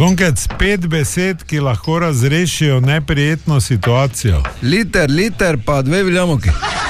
Zvonkec, 5 besed, ki lahko razrešijo neprijetno situacijo. Liter pa 2 viljamovke.